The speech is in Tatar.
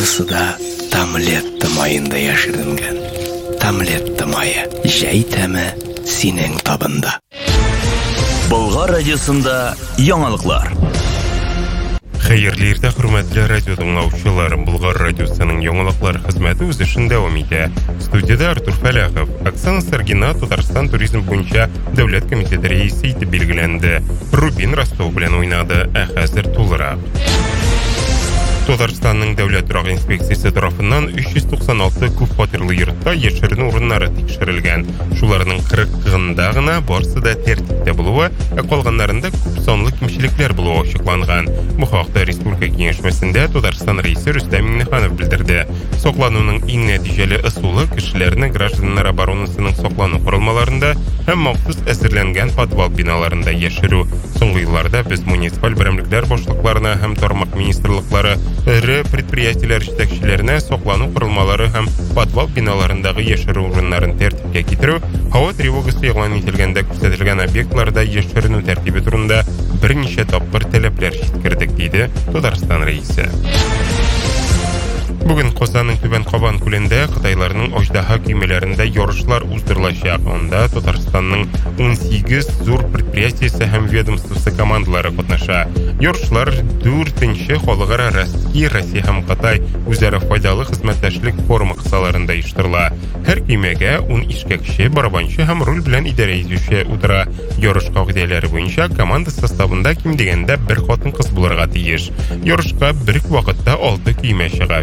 Кайсысы да Тамлетті майында яшірінген. Тамлетті майы жай тәмі синең табында. Болгар радиосында яңалыклар. Хәерле иртә, хөрмәтле радио тыңлаучылар. Болгар радиосының яңалыклар хезмәте үз эшен дәвам итә. Студияда Артур Фәләхов. Оксана Саргина Татарстан туризм буенча дәүләт комитеты рәисе итеп билгеләнде. Рубин Ростов белән уйнады, ә хәзер тулырак. Татарстанның дәүләт торак инспекциясе тарафыннан 396 күп фатирлы йортта яшеренү урыннары тикшерелгән. Шуларның 40-гында гына барысы да тәртиптә булуы, калганнарында күп санлы кимчелекләр булуы ачыкланган. Бу хакта Республика киңәшмәсендә Татарстан рәисе Рөстәм Миңнеханов белдерде. Саклануның иң нәтиҗәле ысулы кешеләрне гражданнар оборонасының саклану корылмаларында һәм махсус әзерләнгән подвал биналарында яшерү. Соңгы елларда без муниципаль берәмлекләр башлыкларына һәм тармак министрлыклары ре предприятиеләр җитәкчеләренә саклану корылмалары һәм подвал биналарындагы яшерү урыннарын тәртипкә китерү, һава тревогасы игълан ителгәндә күрсәтелгән объектларда яшеренү тәртибе турында берничә тапкыр таләпләр җиткердек, диде Татарстан рәисе. Бүген Казанның Түбән Кабан күлендә Кытайларның Аждаһа көймәләрендә ярышлар уздырылачак. Анда Татарстанның 18 зур предприятиясе һәм ведомствосы командалары катнаша. Ярышлар 4-нче халыкара Россия һәм Кытай үзара файдалы хезмәттәшлек форумы кысаларында оештырыла. Һәр көймәгә 10 ишкәкче, барабанчы һәм руль белән идарә итүче утыра. Ярыш кагыйдәләре буенча команда составында ким дигәндә бер хатын-кыз булырга тиеш. Ярышка бер вакытта 6 көймә чыга.